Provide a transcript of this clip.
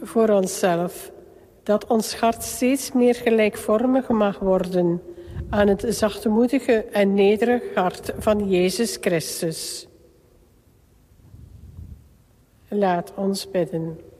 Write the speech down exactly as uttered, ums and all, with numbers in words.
voor onszelf, dat ons hart steeds meer gelijkvormig mag worden aan het zachtmoedige en nederig hart van Jezus Christus. Laat ons bidden.